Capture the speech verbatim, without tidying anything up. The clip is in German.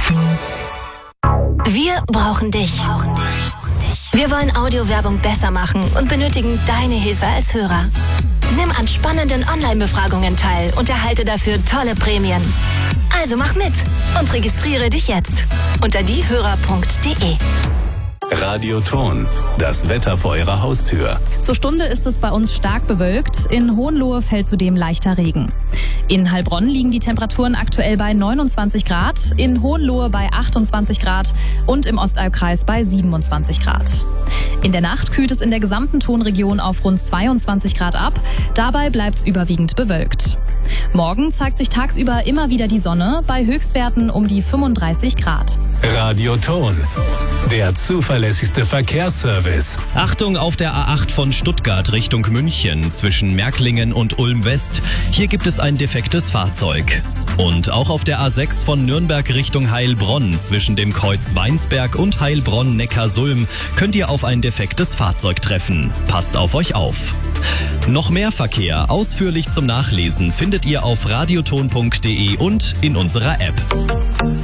Wir brauchen dich. Wir wollen Audiowerbung besser machen und benötigen deine Hilfe als Hörer. Nimm an spannenden Online-Befragungen teil und erhalte dafür tolle Prämien. Also mach mit und registriere dich jetzt unter diehörer punkt de. Radioton, das Wetter vor Ihrer Haustür. Zur Stunde ist es bei uns stark bewölkt. In Hohenlohe fällt zudem leichter Regen. In Heilbronn liegen die Temperaturen aktuell bei neunundzwanzig Grad, in Hohenlohe bei achtundzwanzig Grad und im Ostalbkreis bei siebenundzwanzig Grad. In der Nacht kühlt es in der gesamten Tonregion auf rund zweiundzwanzig Grad ab. Dabei bleibt es überwiegend bewölkt. Morgen zeigt sich tagsüber immer wieder die Sonne, bei Höchstwerten um die fünfunddreißig Grad. Radioton, der zuverlässigste Verkehrsservice. Achtung auf der A acht von Stuttgart Richtung München zwischen Märklingen und Ulm-West. Hier gibt es ein defektes Fahrzeug. Und auch auf der A sechs von Nürnberg Richtung Heilbronn zwischen dem Kreuz Weinsberg und Heilbronn-Neckarsulm könnt ihr auf ein defektes Fahrzeug treffen. Passt auf euch auf. Noch mehr Verkehr ausführlich zum Nachlesen findet ihr auf radioton punkt de und in unserer App.